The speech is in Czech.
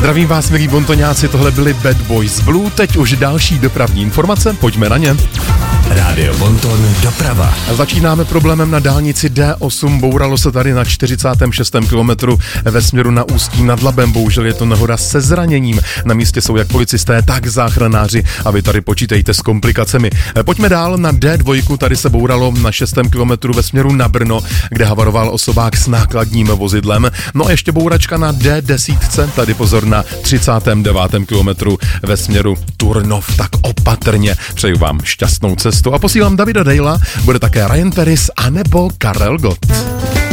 Zdravím vás, milí bontoňáci, tohle byli Bad Boys Blue, teď už další dopravní informace, pojďme na ně. Rádio Bonton doprava. Začínáme problémem na dálnici D8, bouralo se tady na 46. kilometru ve směru na Ústí nad Labem, bohužel je to nehoda se zraněním. Na místě jsou jak policisté, tak záchranáři a vy tady počítejte s komplikacemi. Pojďme dál na D2, tady se bouralo na 6. kilometru ve směru na Brno, kde havaroval osobák s nákladním vozidlem. No a ještě bouračka na D10, tady pozor na 39. kilometru ve směru Turnov, tak opatrně. Přeju vám šťastnou cestu a posílám Davida Dejla, bude také Ryan Paris anebo Karel Gott.